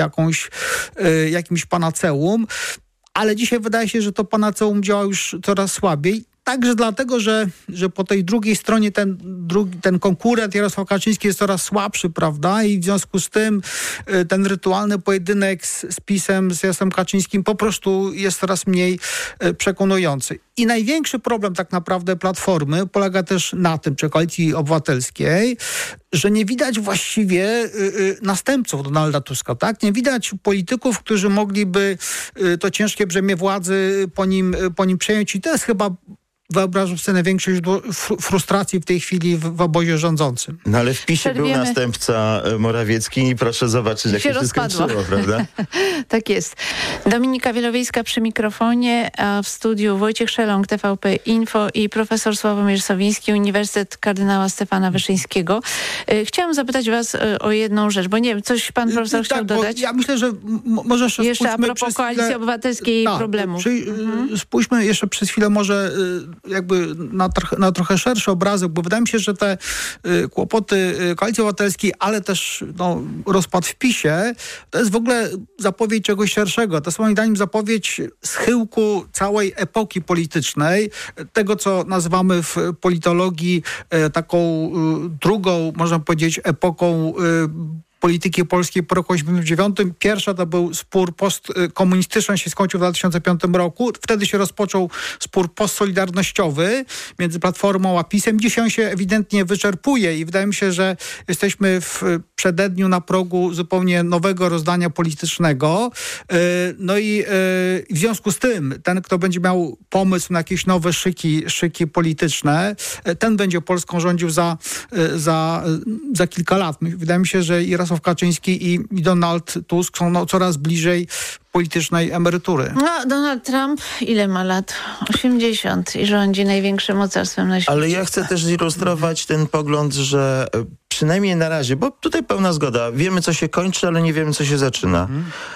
jakimś panaceum, ale dzisiaj wydaje się, że to panaceum działa już coraz słabiej. Także dlatego, że po tej drugiej stronie ten konkurent Jarosław Kaczyński jest coraz słabszy, prawda? I w związku z tym ten rytualny pojedynek z PiS-em, z Jarosławem Kaczyńskim po prostu jest coraz mniej przekonujący. I największy problem tak naprawdę Platformy polega też na tym, czy Koalicji Obywatelskiej, że nie widać właściwie następców Donalda Tuska, tak? Nie widać polityków, którzy mogliby to ciężkie brzemię władzy po nim przejąć i to jest chyba, wyobrażam sobie, największej frustracji w tej chwili w obozie rządzącym. No ale w PiS-ie był następca Morawiecki i proszę zobaczyć, jak to się skończyło, prawda? Tak jest. Dominika Wielowiejska przy mikrofonie, a w studiu Wojciech Szelong, TVP Info i profesor Sławomir Sowiński, Uniwersytet Kardynała Stefana Wyszyńskiego. Chciałam zapytać was o jedną rzecz, bo nie wiem, coś pan profesor chciał dodać? Ja myślę, że może jeszcze a propos Koalicji Obywatelskiej i problemów. Spójrzmy jeszcze przez chwilę może jakby na trochę szerszy obrazek, bo wydaje mi się, że te kłopoty Koalicji Obywatelskiej, ale też rozpad w PiS-ie, to jest w ogóle zapowiedź czegoś szerszego. To jest moim zdaniem zapowiedź schyłku całej epoki politycznej, tego, co nazywamy w politologii taką drugą, można powiedzieć, epoką polityki polskiej po roku 1989. Pierwsza to był spór postkomunistyczny, on się skończył w 2005 roku. Wtedy się rozpoczął spór postsolidarnościowy między Platformą a PiS-em. Dzisiaj on się ewidentnie wyczerpuje i wydaje mi się, że jesteśmy w przededniu, na progu zupełnie nowego rozdania politycznego. No i w związku z tym ten, kto będzie miał pomysł na jakieś nowe szyki polityczne, ten będzie Polską rządził za kilka lat. Wydaje mi się, że Jarosław Kaczyński i Donald Tusk są coraz bliżej politycznej emerytury. No, Donald Trump ile ma lat? 80 i rządzi największym mocarstwem na świecie. Ale ja chcę też zilustrować ten pogląd, że przynajmniej na razie, bo tutaj pełna zgoda, wiemy co się kończy, ale nie wiemy co się zaczyna.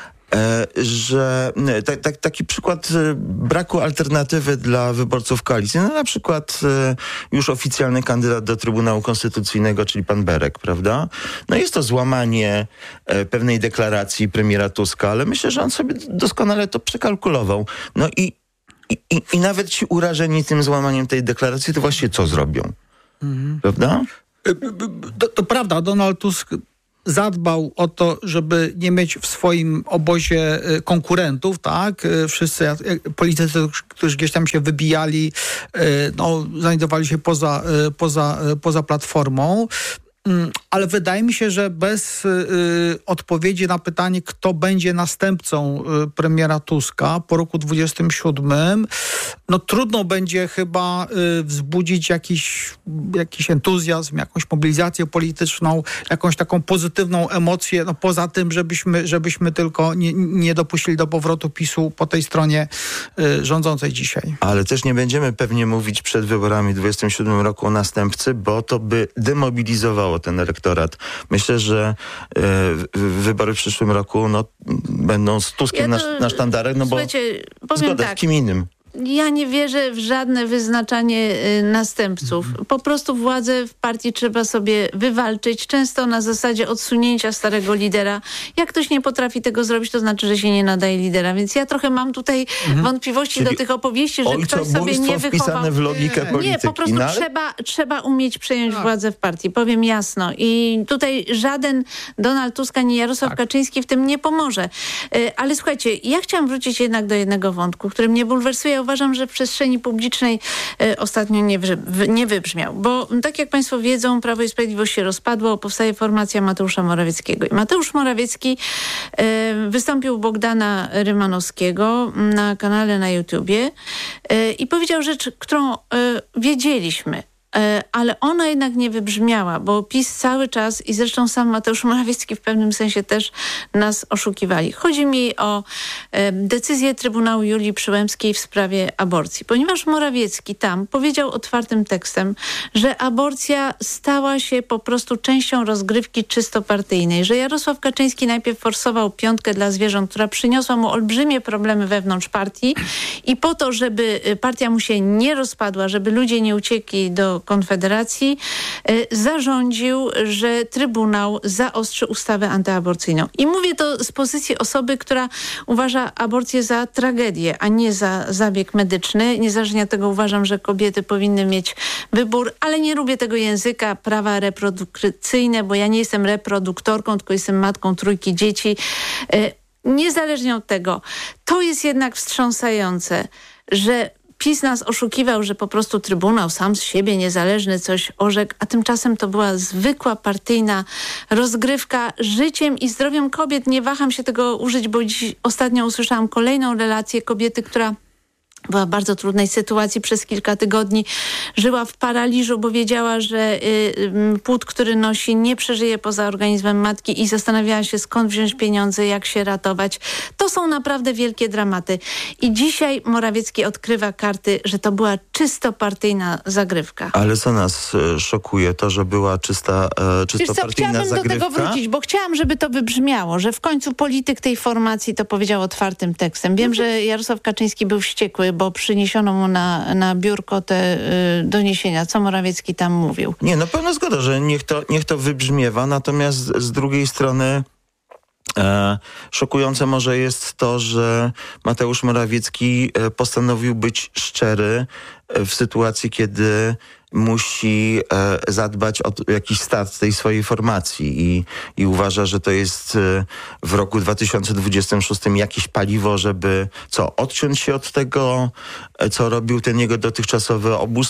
Że taki przykład braku alternatywy dla wyborców koalicji. No na przykład już oficjalny kandydat do Trybunału Konstytucyjnego, czyli pan Berek, prawda? No jest to złamanie pewnej deklaracji premiera Tuska, ale myślę, że on sobie doskonale to przekalkulował. No i nawet ci urażeni tym złamaniem tej deklaracji, to właściwie co zrobią? Prawda? To prawda, Donald Tusk zadbał o to, żeby nie mieć w swoim obozie konkurentów, tak? Wszyscy politycy, którzy gdzieś tam się wybijali, znajdowali się poza Platformą. Ale wydaje mi się, że bez odpowiedzi na pytanie, kto będzie następcą premiera Tuska po roku 27, trudno będzie chyba wzbudzić jakiś entuzjazm, jakąś mobilizację polityczną, jakąś taką pozytywną emocję, poza tym, żebyśmy tylko nie dopuścili do powrotu PiS-u po tej stronie rządzącej dzisiaj. Ale też nie będziemy pewnie mówić przed wyborami w 27 roku o następcy, bo to by demobilizowało ten elektorat. Myślę, wybory w przyszłym roku będą z Tuskiem na sztandarach, bo zgoda z kim innym. Ja nie wierzę w żadne wyznaczanie następców. Po prostu władzę w partii trzeba sobie wywalczyć, często na zasadzie odsunięcia starego lidera. Jak ktoś nie potrafi tego zrobić, to znaczy, że się nie nadaje lidera. Więc ja trochę mam tutaj wątpliwości do tych opowieści, że ktoś sobie nie wychował. W logikę polityki. Nie, po prostu trzeba umieć przejąć władzę w partii. Powiem jasno. I tutaj żaden Donald Tusk ani Jarosław Kaczyński w tym nie pomoże. Ale słuchajcie, ja chciałam wrócić jednak do jednego wątku, który mnie bulwersuje. Uważam, że w przestrzeni publicznej ostatnio nie wybrzmiał. Bo tak jak państwo wiedzą, Prawo i Sprawiedliwość się rozpadło, powstaje formacja Mateusza Morawieckiego. I Mateusz Morawiecki wystąpił u Bogdana Rymanowskiego na kanale na YouTubie i powiedział rzecz, którą wiedzieliśmy. Ale ona jednak nie wybrzmiała, bo PiS cały czas i zresztą sam Mateusz Morawiecki w pewnym sensie też nas oszukiwali. Chodzi mi o decyzję Trybunału Julii Przyłębskiej w sprawie aborcji. Ponieważ Morawiecki tam powiedział otwartym tekstem, że aborcja stała się po prostu częścią rozgrywki czysto partyjnej, że Jarosław Kaczyński najpierw forsował piątkę dla zwierząt, która przyniosła mu olbrzymie problemy wewnątrz partii i po to, żeby partia mu się nie rozpadła, żeby ludzie nie uciekli do Konfederacji, zarządził, że Trybunał zaostrzy ustawę antyaborcyjną. I mówię to z pozycji osoby, która uważa aborcję za tragedię, a nie za zabieg medyczny. Niezależnie od tego uważam, że kobiety powinny mieć wybór, ale nie lubię tego języka prawa reprodukcyjne, bo ja nie jestem reproduktorką, tylko jestem matką 3 dzieci. Niezależnie od tego, to jest jednak wstrząsające, że PiS nas oszukiwał, że po prostu Trybunał sam z siebie niezależny coś orzekł, a tymczasem to była zwykła partyjna rozgrywka życiem i zdrowiem kobiet. Nie waham się tego użyć, bo dziś ostatnio usłyszałam kolejną relację kobiety, która była w bardzo trudnej sytuacji przez kilka tygodni. Żyła w paraliżu, bo wiedziała, że płód, który nosi, nie przeżyje poza organizmem matki i zastanawiała się, skąd wziąć pieniądze, jak się ratować. To są naprawdę wielkie dramaty. I dzisiaj Morawiecki odkrywa karty, że to była czysto partyjna zagrywka. Ale co nas szokuje? To, że była czysto partyjna chciałabym zagrywka? do tego wrócić, bo chciałam, żeby to wybrzmiało, że w końcu polityk tej formacji to powiedział otwartym tekstem. Wiem, że Jarosław Kaczyński był wściekły, bo przyniesiono mu na biurko te doniesienia, co Morawiecki tam mówił. Nie, pełna zgoda, że niech to wybrzmiewa, natomiast z drugiej strony szokujące może jest to, że Mateusz Morawiecki postanowił być szczery w sytuacji, kiedy musi zadbać o jakiś start tej swojej formacji i uważa, że to jest w roku 2026 jakieś paliwo, żeby odciąć się od tego, co robił ten jego dotychczasowy obóz,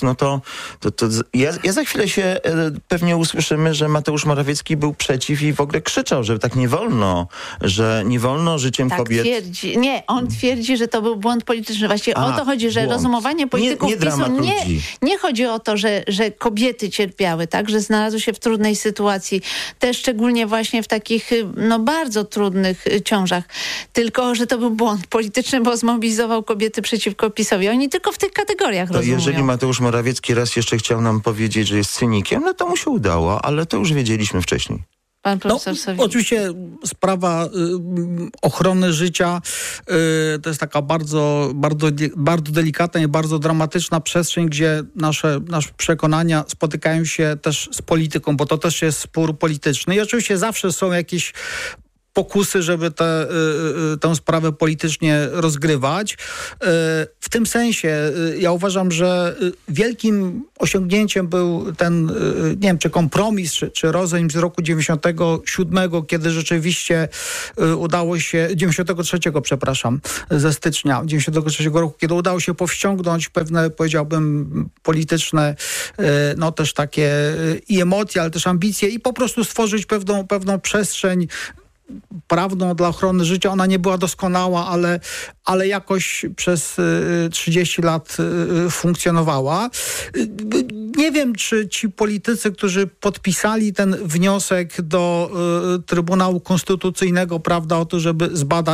ja za chwilę się pewnie usłyszymy, że Mateusz Morawiecki był przeciw i w ogóle krzyczał, że tak nie wolno, że nie wolno życiem kobiet. Twierdzi. Nie, on twierdzi, że to był błąd polityczny. Właściwie o to chodzi, że rozumowanie polityków PiS PiS-u nie chodzi o to, że kobiety cierpiały, tak, że znalazły się w trudnej sytuacji, też szczególnie właśnie w takich bardzo trudnych ciążach, tylko że to był błąd polityczny, bo zmobilizował kobiety przeciwko PiS-owi. Oni tylko w tych kategoriach rozumują. Jeżeli Mateusz Morawiecki raz jeszcze chciał nam powiedzieć, że jest cynikiem, no to mu się udało, ale to już wiedzieliśmy wcześniej. Pan profesor Sowiński. Oczywiście sprawa ochrony życia to jest taka bardzo, bardzo, bardzo delikatna i bardzo dramatyczna przestrzeń, gdzie nasze przekonania spotykają się też z polityką, bo to też jest spór polityczny. I oczywiście zawsze są jakieś pokusy, żeby tę sprawę politycznie rozgrywać. W tym sensie ja uważam, że wielkim osiągnięciem był ten, nie wiem, czy kompromis, czy rozejm z roku 97, kiedy rzeczywiście udało się, 93, przepraszam, ze stycznia 93 roku, kiedy udało się powściągnąć pewne, powiedziałbym, polityczne, też takie i emocje, ale też ambicje i po prostu stworzyć pewną przestrzeń prawną dla ochrony życia. Ona nie była doskonała, ale jakoś przez 30 lat funkcjonowała. Nie wiem, czy ci politycy, którzy podpisali ten wniosek do Trybunału Konstytucyjnego, prawda, o to, żeby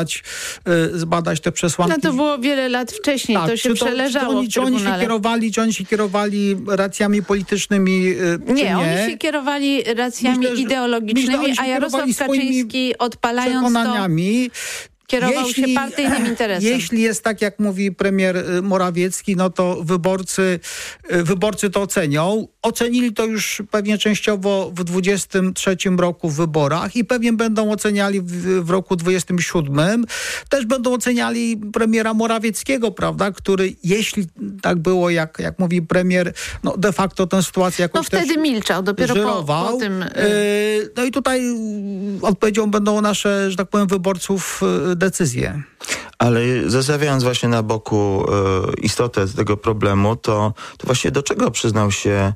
zbadać te przesłanki. No to było wiele lat wcześniej, tak, to się przeleżało w Trybunale. Czy oni się kierowali racjami politycznymi, nie? Oni się kierowali racjami ideologicznymi, a Jarosław Kaczyński odpalając przekonaniami. Kierował się partyjnym interesem. Jeśli jest tak, jak mówi premier Morawiecki, no to wyborcy to ocenią. Ocenili to już pewnie częściowo w 23 roku w wyborach i pewnie będą oceniali w roku 27. Też będą oceniali premiera Morawieckiego, prawda, który, jeśli tak było, jak mówi premier, no de facto tę sytuację jakoś wtedy milczał, dopiero po tym. No i tutaj odpowiedzią będą nasze, że tak powiem, wyborców decyzje. Ale zostawiając właśnie na boku istotę tego problemu, to właśnie do czego przyznał się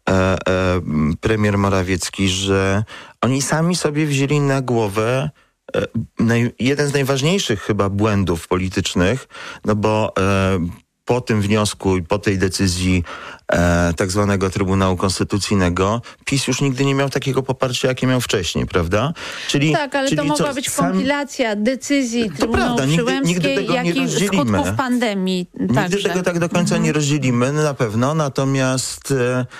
premier Morawiecki, że oni sami sobie wzięli na głowę jeden z najważniejszych chyba błędów politycznych, no bo po tym wniosku i po tej decyzji tak zwanego Trybunału Konstytucyjnego PiS już nigdy nie miał takiego poparcia, jakie miał wcześniej, prawda? Tak, ale to mogła być kompilacja decyzji Trybunału Przyłębskiej, jak i skutków pandemii. Nigdy tego tak do końca nie rozdzielimy, na pewno, natomiast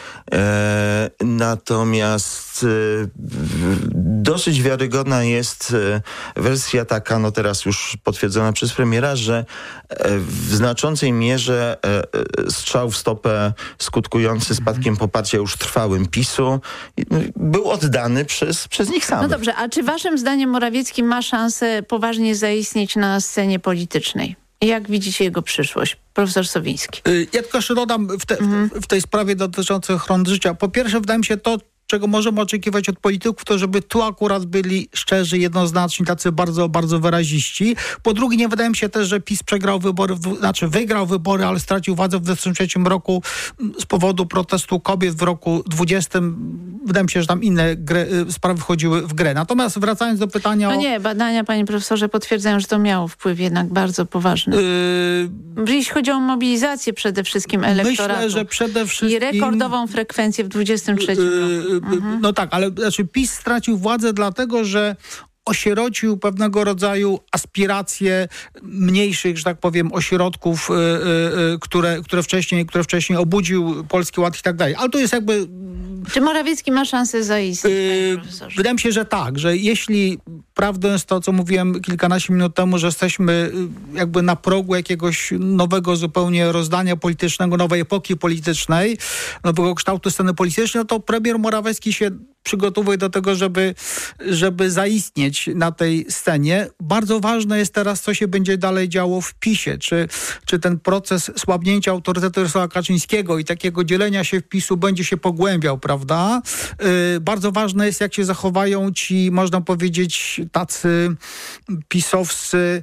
dosyć wiarygodna jest wersja taka, no teraz już potwierdzona przez premiera, że w znaczącej mierze strzał w stopę skutkujący spadkiem poparcia już trwałym PiS-u był oddany przez nich samych. No dobrze, a czy waszym zdaniem Morawiecki ma szansę poważnie zaistnieć na scenie politycznej? Jak widzicie jego przyszłość? Profesor Sowiński. Ja tylko jeszcze dodam w tej sprawie dotyczącej ochrony życia. Po pierwsze, wydaje mi się to, czego możemy oczekiwać od polityków, to żeby tu akurat byli szczerzy, jednoznaczni, tacy bardzo, bardzo wyraziści. Po drugie, nie wydaje mi się też, że PiS wygrał wybory, ale stracił władzę w 2023 roku z powodu protestu kobiet w roku 2020. Wydaje mi się, że tam inne sprawy wchodziły w grę. Natomiast wracając do pytania nie, badania, panie profesorze, potwierdzają, że to miało wpływ jednak bardzo poważny. Jeśli chodzi o mobilizację przede wszystkim elektoratu. Myślę, że przede wszystkim i rekordową frekwencję w 23 roku. No tak, ale PiS stracił władzę dlatego, że osierocił pewnego rodzaju aspiracje mniejszych, że tak powiem, ośrodków, które wcześniej obudził Polski Ład i tak dalej. Ale to jest jakby... Czy Morawiecki ma szansę zaistnieć, panie profesorze? Wydaje mi się, że tak, że jeśli prawdą jest to, co mówiłem kilkanaście minut temu, że jesteśmy jakby na progu jakiegoś nowego zupełnie rozdania politycznego, nowej epoki politycznej, nowego kształtu sceny politycznej, no to premier Morawiecki się przygotowuje do tego, żeby zaistnieć na tej scenie. Bardzo ważne jest teraz, co się będzie dalej działo w PiS-ie. Czy ten proces słabnięcia autorytetu Jarosława Kaczyńskiego i takiego dzielenia się w PiS-u będzie się pogłębiał, prawda? Bardzo ważne jest, jak się zachowają ci, można powiedzieć, tacy pisowscy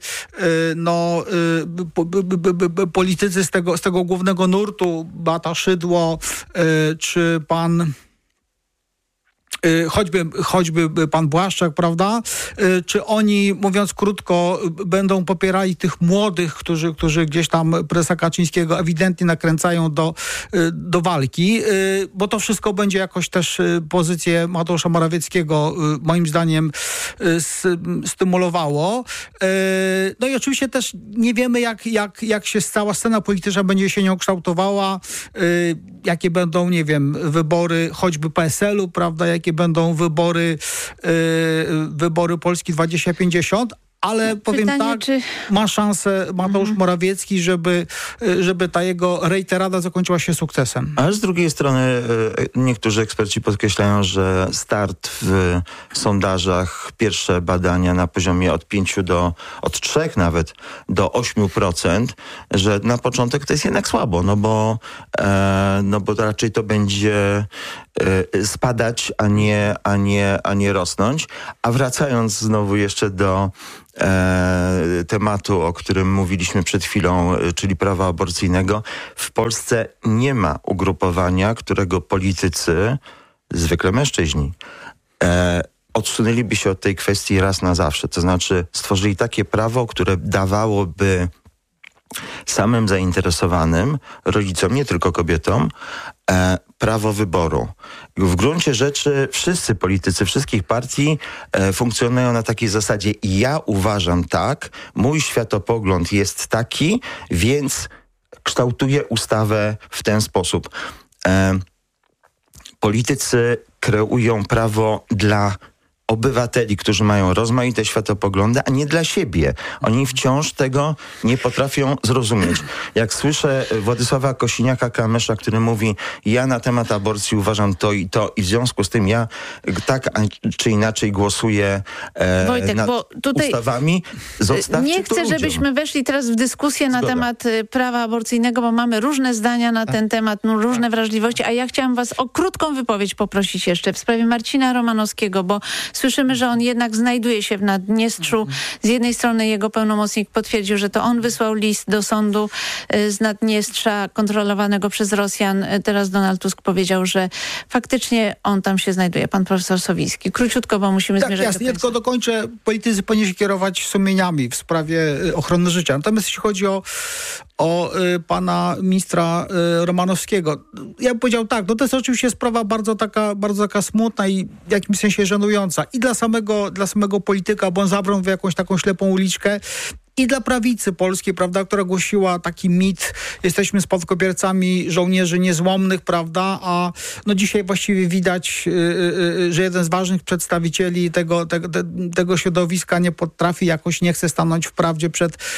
politycy z tego głównego nurtu, Beata Szydło, czy pan choćby pan Błaszczak, prawda? Czy oni, mówiąc krótko, będą popierali tych młodych, którzy gdzieś tam prezesa Kaczyńskiego ewidentnie nakręcają do walki, bo to wszystko będzie jakoś też pozycję Mateusza Morawieckiego moim zdaniem stymulowało. No i oczywiście też nie wiemy, jak się cała scena polityczna będzie się nią kształtowała, jakie będą, nie wiem, wybory choćby PSL-u, prawda, jakie będą wybory Polski 2050, ale powiem tak, ma szansę Mateusz Morawiecki, żeby ta jego rejterada zakończyła się sukcesem. Ale z drugiej strony niektórzy eksperci podkreślają, że start w sondażach, pierwsze badania na poziomie od 3 nawet do 8%, że na początek to jest jednak słabo, no bo raczej to będzie spadać, a nie rosnąć. A wracając znowu jeszcze do tematu, o którym mówiliśmy przed chwilą, czyli prawa aborcyjnego. W Polsce nie ma ugrupowania, którego politycy, zwykle mężczyźni, odsunęliby się od tej kwestii raz na zawsze. To znaczy stworzyli takie prawo, które dawałoby samym zainteresowanym, rodzicom, nie tylko kobietom, prawo wyboru. W gruncie rzeczy wszyscy politycy wszystkich partii funkcjonują na takiej zasadzie: ja uważam tak, mój światopogląd jest taki, więc kształtuję ustawę w ten sposób. Politycy kreują prawo dla obywateli, którzy mają rozmaite światopoglądy, a nie dla siebie. Oni wciąż tego nie potrafią zrozumieć. Jak słyszę Władysława Kosiniaka-Kamysza, który mówi: ja na temat aborcji uważam to i to i w związku z tym ja tak czy inaczej głosuję Wojtek, nad bo tutaj ustawami, zostawcie nie chcę, żebyśmy weszli teraz w dyskusję na temat prawa aborcyjnego, bo mamy różne zdania na ten temat, różne wrażliwości, a ja chciałam was o krótką wypowiedź poprosić jeszcze w sprawie Marcina Romanowskiego, bo słyszymy, że on jednak znajduje się w Naddniestrzu. Z jednej strony jego pełnomocnik potwierdził, że to on wysłał list do sądu z Naddniestrza kontrolowanego przez Rosjan. Teraz Donald Tusk powiedział, że faktycznie on tam się znajduje. Pan profesor Sowiński. Króciutko, bo musimy zmierzać do końca. Ja tylko dokończę. Politycy powinni się kierować sumieniami w sprawie ochrony życia. Natomiast jeśli chodzi o pana ministra Romanowskiego, ja bym powiedział tak, no to jest oczywiście sprawa bardzo taka smutna i w jakimś sensie żenująca. I dla samego polityka, bo on zabrał w jakąś taką ślepą uliczkę, i dla prawicy polskiej, prawda, która głosiła taki mit: jesteśmy spadkobiercami żołnierzy niezłomnych, prawda, a no dzisiaj właściwie widać, że jeden z ważnych przedstawicieli tego środowiska nie potrafi, jakoś nie chce stanąć w prawdzie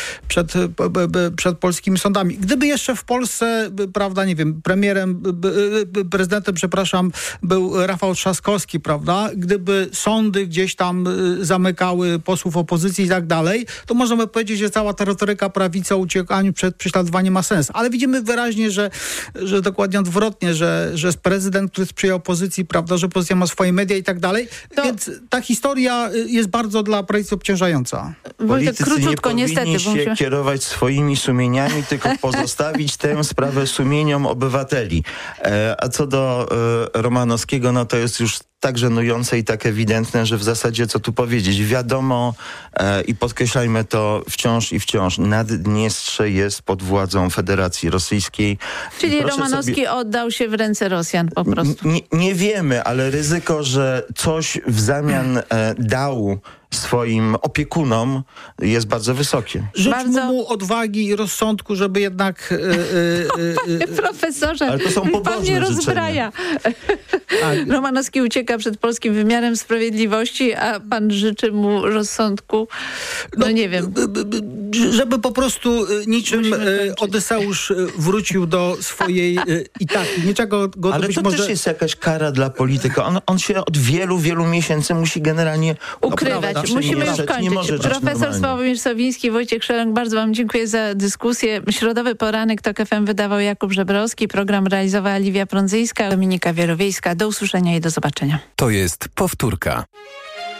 przed polskimi sądami. Gdyby jeszcze w Polsce, prawda, nie wiem, prezydentem, był Rafał Trzaskowski, prawda, gdyby sądy gdzieś tam zamykały posłów opozycji i tak dalej, to możemy powiedzieć, że cała ta retoryka prawicy o uciekaniu przed prześladowaniem ma sens. Ale widzimy wyraźnie, że dokładnie odwrotnie, że jest prezydent, który sprzyja opozycji, prawda, że opozycja ma swoje media i tak dalej. Więc ta historia jest bardzo dla prawicy obciążająca. Politycy króciutko, nie powinni niestety, się kierować swoimi sumieniami, tylko pozostawić tę sprawę sumieniom obywateli. A co do Romanowskiego, no to jest już tak żenujące i tak ewidentne, że w zasadzie co tu powiedzieć. Wiadomo i podkreślajmy to wciąż, Naddniestrze jest pod władzą Federacji Rosyjskiej. Czyli Romanowski oddał się w ręce Rosjan po prostu. Nie wiemy, ale ryzyko, że coś w zamian dał swoim opiekunom jest bardzo wysokie. Życzmy mu odwagi i rozsądku, żeby jednak... Profesorze, ale to są pobożne pan mnie rozbraja. Romanowski ucieka przed polskim wymiarem sprawiedliwości, a pan życzy mu rozsądku? No nie wiem. Żeby po prostu niczym Odyseusz wrócił do swojej Itaki. Niczego go ale to też jest jakaś kara dla polityka. On się od wielu miesięcy musi generalnie ukrywać. Musimy już kończyć. Profesor Sławomir Sowiński, Wojciech Szeląg, bardzo wam dziękuję za dyskusję. Środowy poranek TOK FM wydawał Jakub Żebrowski, program realizowała Liwia Prądzyńska, Dominika Wielowiejska. Do usłyszenia i do zobaczenia. To jest powtórka.